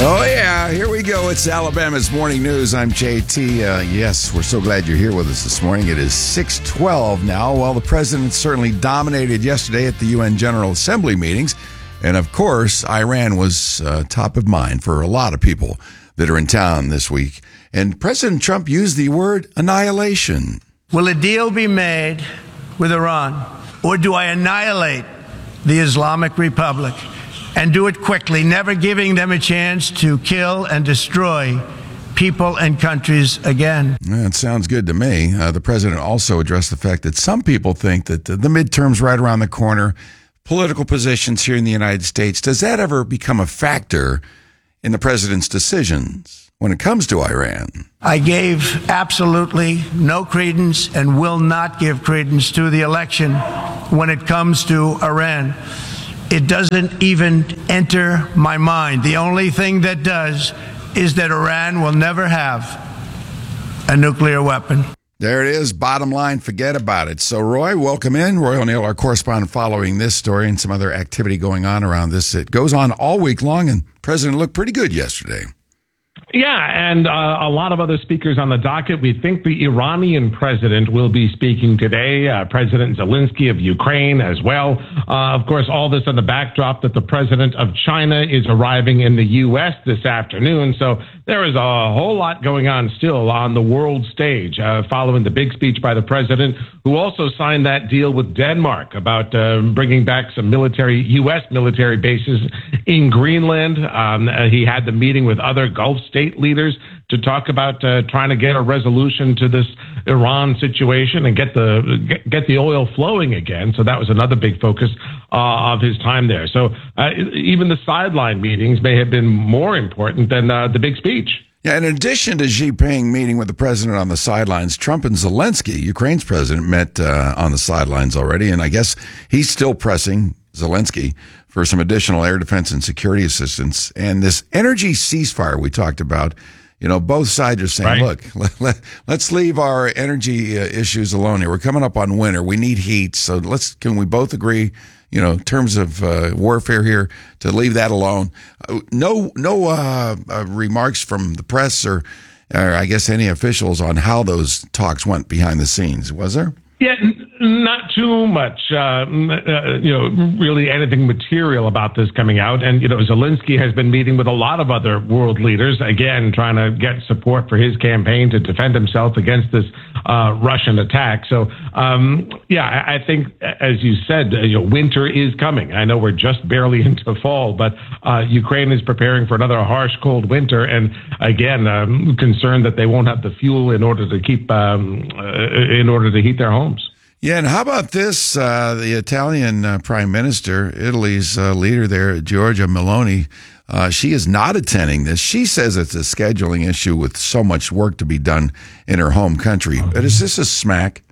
Oh, yeah, here we go. It's Alabama's Morning News. I'm JT. Yes, we're so glad you're here with us this morning. It is 6:12 now. Well, the president certainly dominated yesterday at the UN General Assembly meetings. And, of course, Iran was top of mind for a lot of people that are in town this week. And President Trump used the word annihilation. Will a deal be made with Iran, or do I annihilate the Islamic Republic and do it quickly, never giving them a chance to kill and destroy people and countries again? That sounds good to me. The president also addressed the fact that some people think that the midterms right around the corner, political positions here in the United States, does that ever become a factor in the president's decisions when it comes to Iran? I gave absolutely no credence and will not give credence to the election when it comes to Iran. It doesn't even enter my mind. The only thing that does is that Iran will never have a nuclear weapon. There it is. Bottom line, forget about it. So, Roy, welcome in. Roy O'Neill, our correspondent, following this story and some other activity going on around this. It goes on all week long, and the president looked pretty good yesterday. Yeah, and a lot of other speakers on the docket. We think the Iranian president will be speaking today, President Zelensky of Ukraine as well. Of course, all this on the backdrop that the president of China is arriving in the U.S. this afternoon. So there is a whole lot going on still on the world stage following the big speech by the president, who also signed that deal with Denmark about bringing back some U.S. military bases in Greenland. He had the meeting with other Gulf state leaders to talk about trying to get a resolution to this Iran situation and get the oil flowing again. So that was another big focus of his time there. So even the sideline meetings may have been more important than the big speech. Yeah, in addition to Xi Jinping meeting with the president on the sidelines, Trump and Zelensky, Ukraine's president, met on the sidelines already. And I guess he's still pressing Zelensky for some additional air defense and security assistance. And this energy ceasefire we talked about, you know, both sides are saying, right, look, let's leave our energy issues alone here. We're coming up on winter. We need heat. So can we both agree, you know, in terms of warfare here, to leave that alone? No remarks from the press or I guess any officials on how those talks went behind the scenes, was there? Yeah, not too much, really anything material about this coming out. And, Zelensky has been meeting with a lot of other world leaders, again, trying to get support for his campaign to defend himself against this Russian attack. So, I think, as you said, winter is coming. I know we're just barely into fall, but Ukraine is preparing for another harsh, cold winter. And again, I'm concerned that they won't have the fuel in order to heat their homes. Yeah, and how about this? The Italian Prime Minister, Italy's leader there, Giorgia Meloni, she is not attending this. She says it's a scheduling issue with so much work to be done in her home country. But is this a smack?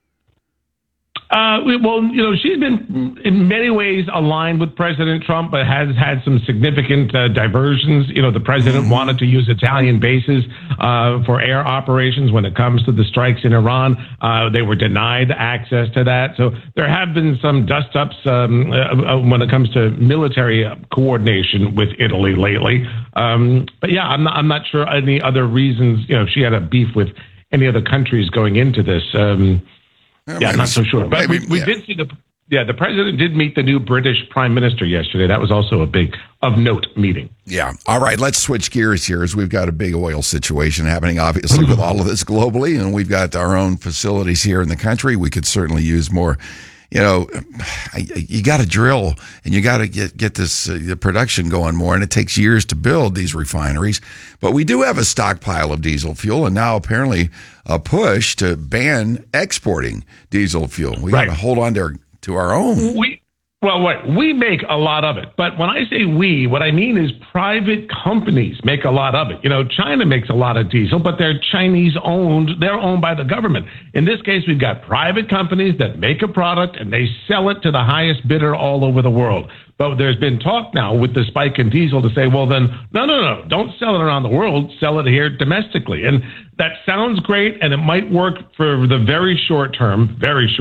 She's been in many ways aligned with President Trump, but has had some significant diversions. The president wanted to use Italian bases for air operations when it comes to the strikes in Iran. They were denied access to that. So there have been some dust-ups when it comes to military coordination with Italy lately. But yeah, I'm not sure any other reasons, if she had a beef with any other countries going into this. I'm not so sure. But we did see the president did meet the new British Prime Minister yesterday. That was also a big of note meeting. Yeah. All right. Let's switch gears here as we've got a big oil situation happening, obviously, with all of this globally. And we've got our own facilities here in the country. We could certainly use more. You got to drill and you got to get this the production going more, and it takes years to build these refineries. But we do have a stockpile of diesel fuel, and now apparently a push to ban exporting diesel fuel. We got to hold on to our own. We make a lot of it. But when I say we, what I mean is private companies make a lot of it. China makes a lot of diesel, but they're Chinese owned. They're owned by the government. In this case, we've got private companies that make a product and they sell it to the highest bidder all over the world. But there's been talk now with the spike in diesel to say, well, then, no, don't sell it around the world. Sell it here domestically. And that sounds great, and it might work for the very short term,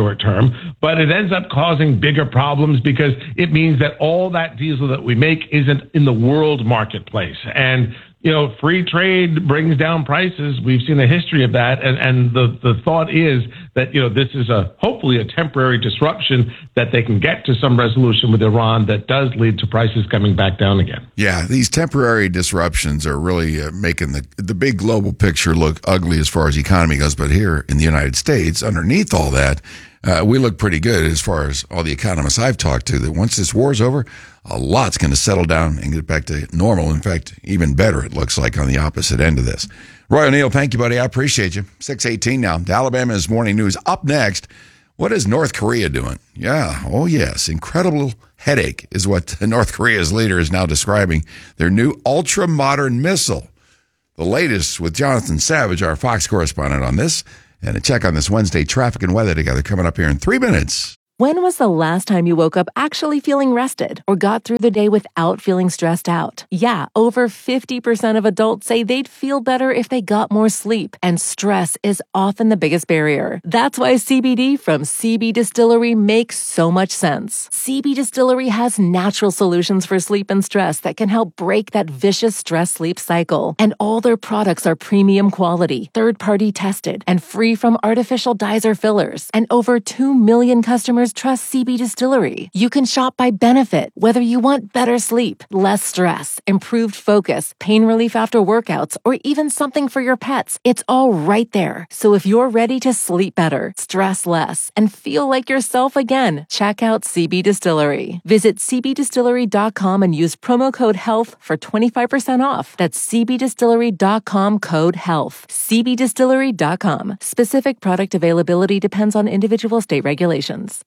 but it ends up causing bigger problems because it means that all that diesel that we make isn't in the world marketplace. And free trade brings down prices. We've seen a history of that. And the thought is that, this is hopefully a temporary disruption that they can get to some resolution with Iran that does lead to prices coming back down again. Yeah, these temporary disruptions are really making the big global picture look ugly as far as the economy goes. But here in the United States, underneath all that, we look pretty good as far as all the economists I've talked to, that once this war's over, a lot's going to settle down and get back to normal. In fact, even better, it looks like, on the opposite end of this. Roy O'Neill, thank you, buddy. I appreciate you. 6:18 now. The Alabama's Morning News. Up next, what is North Korea doing? Yeah, oh yes, incredible headache is what North Korea's leader is now describing their new ultra-modern missile. The latest with Jonathan Savage, our Fox correspondent, on this. And a check on this Wednesday traffic and weather together coming up here in 3 minutes. When was the last time you woke up actually feeling rested or got through the day without feeling stressed out? Yeah, over 50% of adults say they'd feel better if they got more sleep, and stress is often the biggest barrier. That's why CBD from CB Distillery makes so much sense. CB Distillery has natural solutions for sleep and stress that can help break that vicious stress-sleep cycle. And all their products are premium quality, third-party tested, and free from artificial dyes or fillers. And over 2 million customers trust CB Distillery. You can shop by benefit, whether you want better sleep, less stress, improved focus, pain relief after workouts, or even something for your pets. It's all right there. So if you're ready to sleep better, stress less, and feel like yourself again, check out CB Distillery. Visit cbdistillery.com and use promo code HEALTH for 25% off. That's cbdistillery.com, code HEALTH. cbdistillery.com. Specific product availability depends on individual state regulations.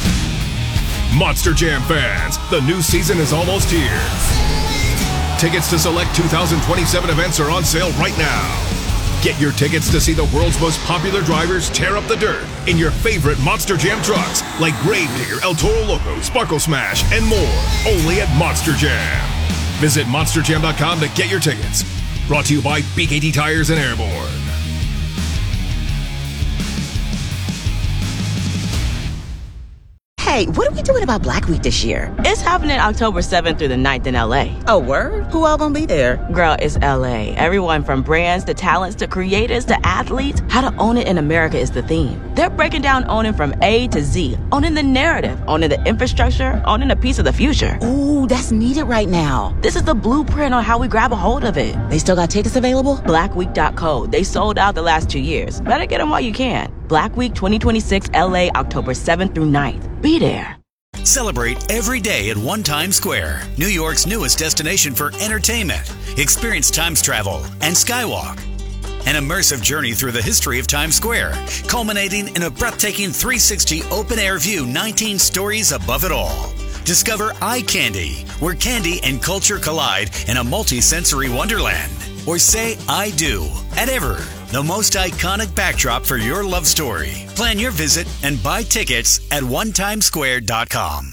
Monster Jam fans, the new season is almost here. Tickets to select 2027 events are on sale right now. Get your tickets to see the world's most popular drivers tear up the dirt in your favorite Monster Jam trucks like Gravedigger, El Toro Loco, Sparkle Smash, and more, only at Monster Jam. Visit monsterjam.com to get your tickets. Brought to you by BKT Tires and Airborne. Hey, what are we doing about Black Week this year? It's happening October 7th through the 9th in LA. Oh, word? Who all gonna be there? Girl, it's LA. Everyone from brands to talents to creators to athletes. How to own it in America is the theme. They're breaking down owning from A to Z. Owning the narrative, owning the infrastructure, owning a piece of the future. Ooh, that's needed right now. This is the blueprint on how we grab a hold of it. They still got tickets available? Blackweek.co. They sold out the last 2 years. Better get them while you can. Black Week 2026 LA, October 7th through 9th. Be there. Celebrate every day at One Times Square, New York's newest destination for entertainment. Experience Times travel and Skywalk. An immersive journey through the history of Times Square, culminating in a breathtaking 360 open-air view 19 stories above it all. Discover Eye Candy, where candy and culture collide in a multi-sensory wonderland. Or say I do at Ever, the most iconic backdrop for your love story. Plan your visit and buy tickets at onetimesquare.com.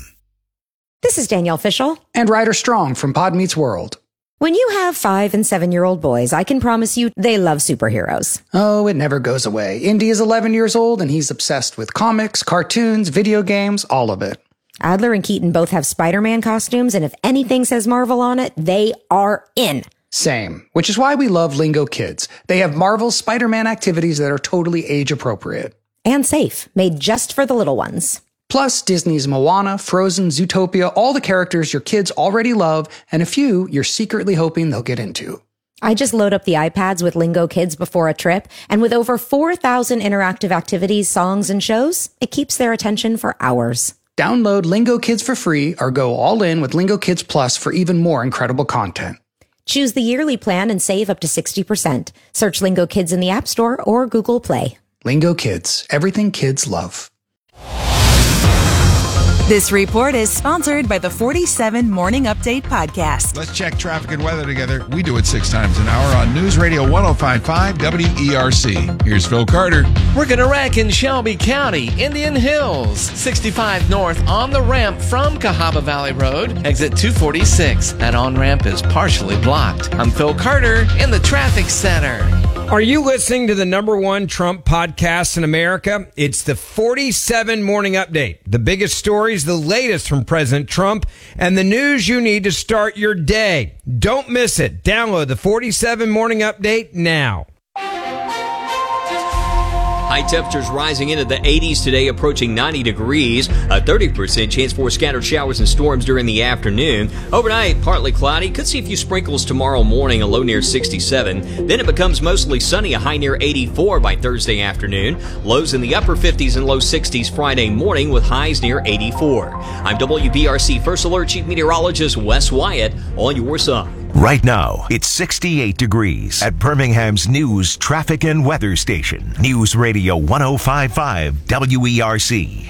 This is Danielle Fishel. And Ryder Strong from Pod Meets World. When you have 5- and 7-year-old boys, I can promise you they love superheroes. Oh, it never goes away. Indy is 11 years old and he's obsessed with comics, cartoons, video games, all of it. Adler and Keaton both have Spider-Man costumes, and if anything says Marvel on it, they are in. Same, which is why we love Lingo Kids. They have Marvel's Spider-Man activities that are totally age-appropriate. And safe, made just for the little ones. Plus, Disney's Moana, Frozen, Zootopia, all the characters your kids already love, and a few you're secretly hoping they'll get into. I just load up the iPads with Lingo Kids before a trip, and with over 4,000 interactive activities, songs, and shows, it keeps their attention for hours. Download Lingo Kids for free or go all in with Lingo Kids Plus for even more incredible content. Choose the yearly plan and save up to 60%. Search Lingo Kids in the App Store or Google Play. Lingo Kids, everything kids love. This report is sponsored by the 47 Morning Update podcast. Let's check traffic and weather together. We do it 6 times an hour on News Radio 105.5 WERC. Here's Phil Carter. Working a wreck in Shelby County, Indian Hills. 65 north on the ramp from Cahaba Valley Road. Exit 246. That on-ramp is partially blocked. I'm Phil Carter in the traffic center. Are you listening to the #1 Trump podcast in America? It's the 47 Morning Update. The biggest stories, the latest from President Trump, and the news you need to start your day. Don't miss it. Download the 47 Morning Update now. High temperatures rising into the 80s today, approaching 90 degrees. A 30% chance for scattered showers and storms during the afternoon. Overnight, partly cloudy. Could see a few sprinkles tomorrow morning, a low near 67. Then it becomes mostly sunny, a high near 84 by Thursday afternoon. Lows in the upper 50s and low 60s Friday morning with highs near 84. I'm WBRC First Alert Chief Meteorologist Wes Wyatt on your side. Right now, it's 68 degrees at Birmingham's news, traffic, and weather station. News Radio 105.5 WERC.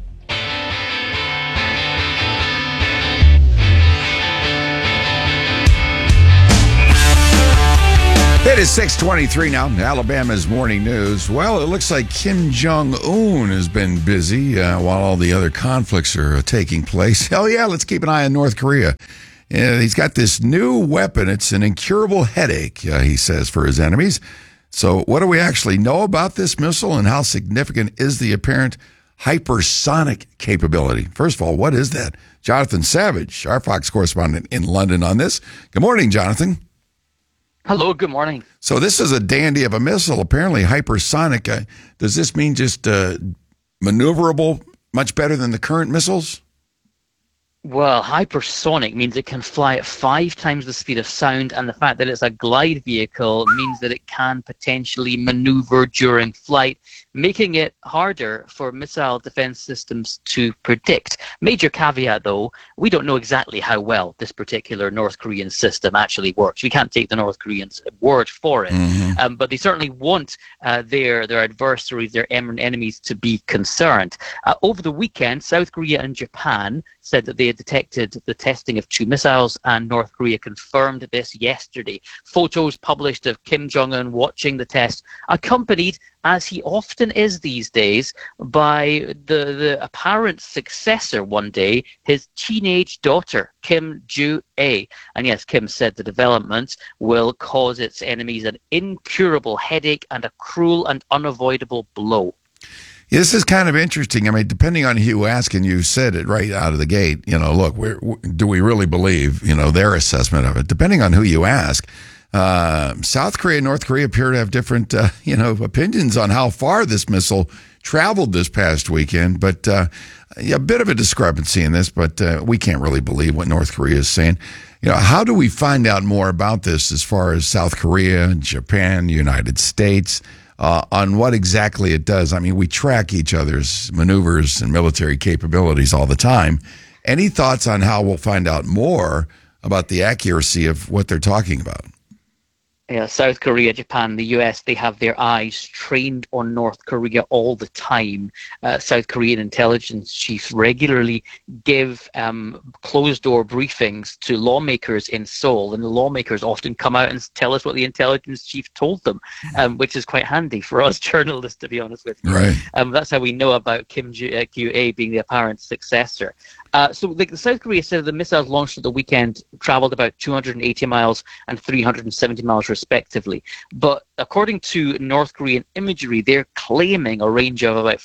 It is 6:23 now. Alabama's morning news. Well, it looks like Kim Jong-un has been busy while all the other conflicts are taking place. Hell yeah, let's keep an eye on North Korea. He's got this new weapon. It's an incurable headache, he says, for his enemies. So what do we actually know about this missile, and how significant is the apparent hypersonic capability? First of all, what is that? Jonathan Savage, our Fox correspondent in London on this. Good morning, Jonathan. Hello, good morning. So this is a dandy of a missile, apparently hypersonic. Does this mean just maneuverable much better than the current missiles? Well, hypersonic means it can fly at 5 times the speed of sound, and the fact that it's a glide vehicle means that it can potentially maneuver during flight, making it harder for missile defense systems to predict. Major caveat, though, we don't know exactly how well this particular North Korean system actually works. We can't take the North Koreans' word for it, but they certainly want their adversaries, their enemies, to be concerned. Over the weekend, South Korea and Japan said that they had detected the testing of 2 missiles, and North Korea confirmed this yesterday. Photos published of Kim Jong-un watching the test, accompanied, as he often is these days, by the apparent successor one day, his teenage daughter, Kim Joo-ae. And yes, Kim said the development will cause its enemies an incurable headache and a cruel and unavoidable blow. This is kind of interesting. I mean, depending on who you ask, and you said it right out of the gate, look, do we really believe, their assessment of it? Depending on who you ask, South Korea and North Korea appear to have different, opinions on how far this missile traveled this past weekend. But a bit of a discrepancy in this, but we can't really believe what North Korea is saying. How do we find out more about this as far as South Korea, Japan, the United States, on what exactly it does? I mean, we track each other's maneuvers and military capabilities all the time. Any thoughts on how we'll find out more about the accuracy of what they're talking about? Yeah, South Korea, Japan, the US, they have their eyes trained on North Korea all the time. South Korean intelligence chiefs regularly give closed-door briefings to lawmakers in Seoul, and the lawmakers often come out and tell us what the intelligence chief told them, which is quite handy for us journalists, to be honest with you. Right. That's how we know about Kim Joo-ae being the apparent successor. So the South Korea said the missiles launched at the weekend traveled about 280 miles and 370 miles respectively. But according to North Korean imagery, they're claiming a range of about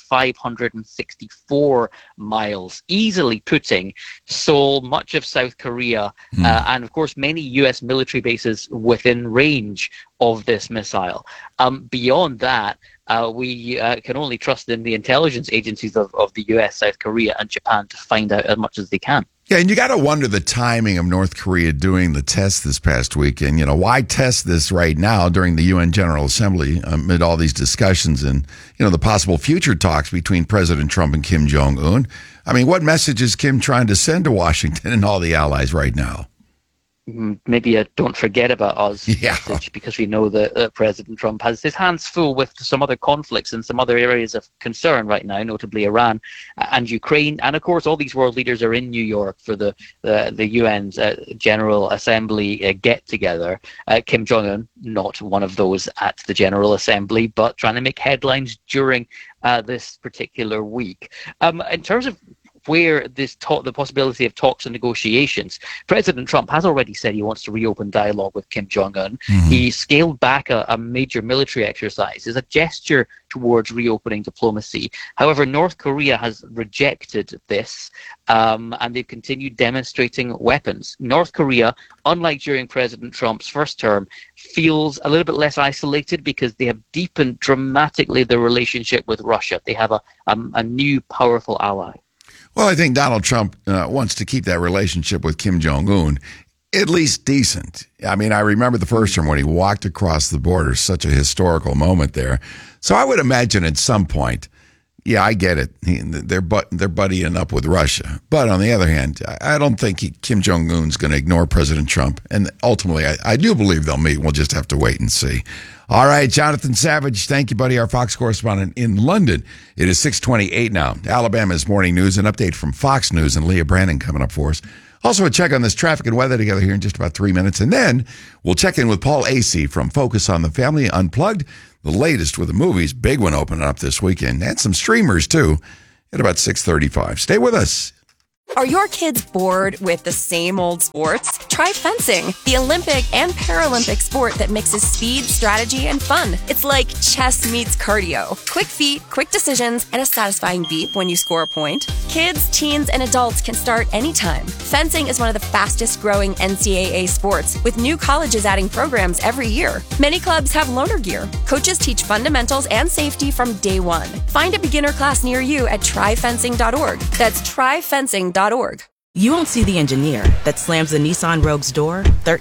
564 miles, easily putting Seoul, much of South Korea, and of course many US military bases within range of this missile. Beyond that, we can only trust in the intelligence agencies of the US, South Korea, and Japan to find out as much as they can. Yeah, and you got to wonder the timing of North Korea doing the test this past weekend. Why test this right now during the UN General Assembly amid all these discussions and, the possible future talks between President Trump and Kim Jong-un? I mean, what message is Kim trying to send to Washington and all the allies right now? maybe a don't forget about us message, because we know that President Trump has his hands full with some other conflicts and some other areas of concern right now, notably Iran and Ukraine. And of course, all these world leaders are in New York for the UN's General Assembly get-together. Kim Jong-un, not one of those at the General Assembly, but trying to make headlines during this particular week. In terms of where the possibility of talks and negotiations, President Trump has already said he wants to reopen dialogue with Kim Jong-un. Mm-hmm. He scaled back a major military exercise as a gesture towards reopening diplomacy. However, North Korea has rejected this, and they've continued demonstrating weapons. North Korea, unlike during President Trump's first term, feels a little bit less isolated because they have deepened dramatically their relationship with Russia. They have a new powerful ally. Well, I think Donald Trump wants to keep that relationship with Kim Jong-un at least decent. I mean, I remember the first term when he walked across the border, such a historical moment there. So I would imagine at some point, yeah, I get it. They're buddying up with Russia. But on the other hand, I don't think Kim Jong-un's going to ignore President Trump. And ultimately, I do believe they'll meet. We'll just have to wait and see. All right, Jonathan Savage, thank you, buddy, our Fox correspondent in London. It is 6:28 now. Alabama's morning news, an update from Fox News, and Leah Brandon coming up for us. Also, a check on this traffic and weather together here in just about 3 minutes. And then we'll check in with Paul Acey from Focus on the Family Unplugged, the latest with the movies. Big one opening up this weekend, and some streamers, too, at about 6:35. Stay with us. Are your kids bored with the same old sports? Try fencing, the Olympic and Paralympic sport that mixes speed, strategy, and fun. It's like chess meets cardio. Quick feet, quick decisions, and a satisfying beep when you score a point. Kids, teens, and adults can start anytime. Fencing is one of the fastest growing NCAA sports, with new colleges adding programs every year. Many clubs have loaner gear. Coaches teach fundamentals and safety from day one. Find a beginner class near you at tryfencing.org. That's tryfencing.org. You won't see the engineer that slams the Nissan Rogue's door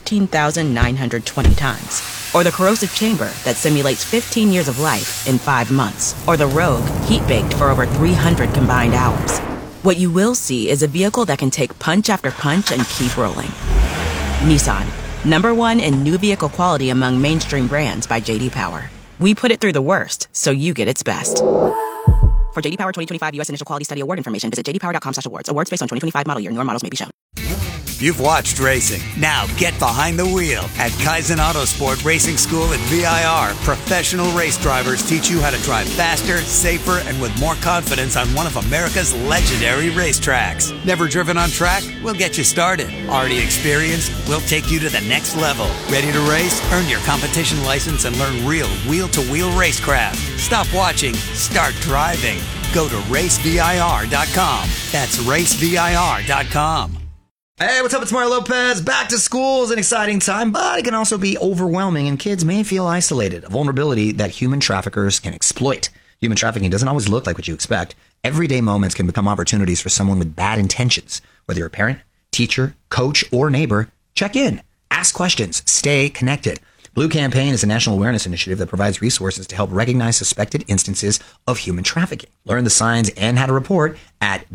13,920 times. Or the corrosive chamber that simulates 15 years of life in 5 months. Or the Rogue heat-baked for over 300 combined hours. What you will see is a vehicle that can take punch after punch and keep rolling. Nissan, #1 in new vehicle quality among mainstream brands by J.D. Power. We put it through the worst, so you get its best. For J.D. Power 2025 U.S. Initial Quality Study Award information, visit jdpower.com/awards. Awards based on 2025 model year. Newer models may be shown. You've watched racing. Now get behind the wheel at Kaizen Autosport Racing School at VIR. Professional race drivers teach you how to drive faster, safer, and with more confidence on one of America's legendary racetracks. Never driven on track? We'll get you started. Already experienced? We'll take you to the next level. Ready to race? Earn your competition license and learn real wheel-to-wheel racecraft. Stop watching. Start driving. Go to racevir.com. That's racevir.com. Hey, what's up? It's Mario Lopez. Back to school is an exciting time, but it can also be overwhelming, and kids may feel isolated, a vulnerability that human traffickers can exploit. Human trafficking doesn't always look like what you expect. Everyday moments can become opportunities for someone with bad intentions. Whether you're a parent, teacher, coach, or neighbor, check in, ask questions, stay connected. Blue Campaign is a national awareness initiative that provides resources to help recognize suspected instances of human trafficking. Learn the signs and how to report at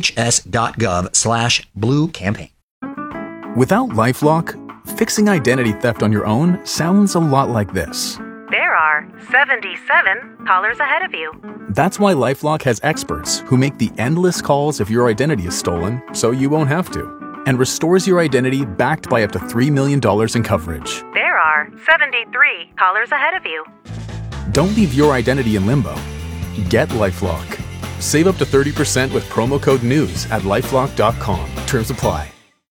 dhs.gov/Blue Campaign. Without LifeLock, fixing identity theft on your own sounds a lot like this. There are 77 callers ahead of you. That's why LifeLock has experts who make the endless calls if your identity is stolen so you won't have to, and restores your identity backed by up to $3 million in coverage. There are 73 callers ahead of you. Don't leave your identity in limbo. Get LifeLock. Save up to 30% with promo code NEWS at LifeLock.com. Terms apply.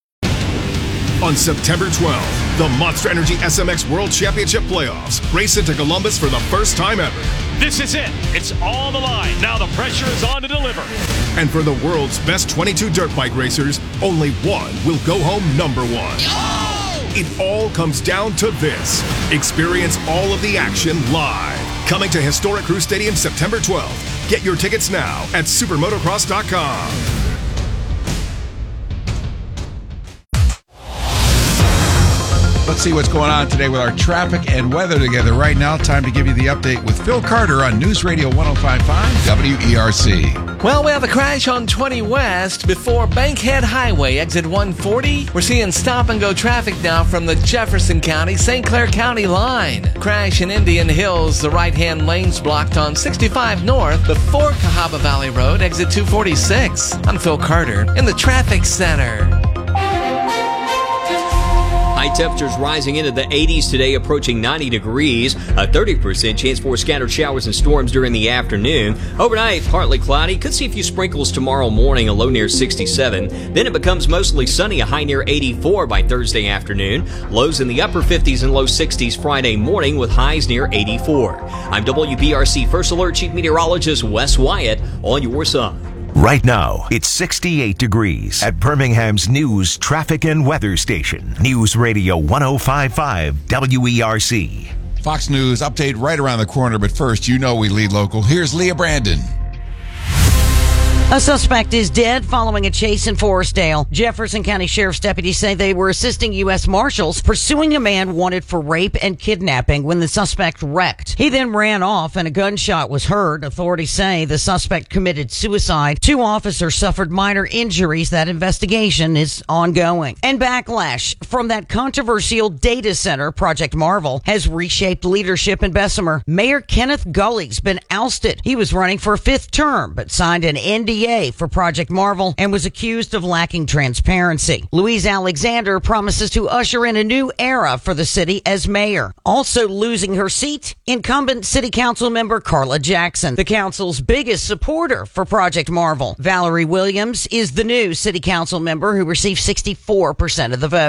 On September 12th, the Monster Energy SMX World Championship Playoffs race into Columbus for the first time ever. This is it. It's all the line. Now the pressure is on to deliver. And for the world's best 22 dirt bike racers, only one will go home #1. Oh! It all comes down to this. Experience all of the action live. Coming to Historic Crew Stadium September 12th. Get your tickets now at supermotocross.com. The let's see what's going on today with our traffic and weather together. Right now, time to give you the update with Phil Carter on News Radio 105.5 WERC. Well, we have a crash on 20 West before Bankhead Highway, exit 140. We're seeing stop-and-go traffic now from the Jefferson County, St. Clair County line. Crash in Indian Hills, the right-hand lane's blocked on 65 North before Cahaba Valley Road, exit 246. I'm Phil Carter in the Traffic Center. High temperatures rising into the 80s today, approaching 90 degrees. A 30% chance for scattered showers and storms during the afternoon. Overnight, partly cloudy. Could see a few sprinkles tomorrow morning, a low near 67. Then it becomes mostly sunny, a high near 84 by Thursday afternoon. Lows in the upper 50s and low 60s Friday morning with highs near 84. I'm WPRC First Alert Chief Meteorologist Wes Wyatt on your side. Right now, it's 68 degrees at Birmingham's news, traffic, and weather station. News Radio 105.5 WERC. Fox News update right around the corner, but first, you know we lead local. Here's Leah Brandon. A suspect is dead following a chase in Forestdale. Jefferson County Sheriff's deputies say they were assisting U.S. Marshals pursuing a man wanted for rape and kidnapping when the suspect wrecked. He then ran off and a gunshot was heard. Authorities say the suspect committed suicide. 2 officers suffered minor injuries. That investigation is ongoing. And backlash from that controversial data center, Project Marvel, has reshaped leadership in Bessemer. Mayor Kenneth Gully's been ousted. He was running for a 5th term, but signed an NDA for Project Marvel and was accused of lacking transparency. Louise Alexander promises to usher in a new era for the city as mayor. Also losing her seat, incumbent city council member Carla Jackson, the council's biggest supporter for Project Marvel. Valerie Williams is the new city council member who received 64% of the vote.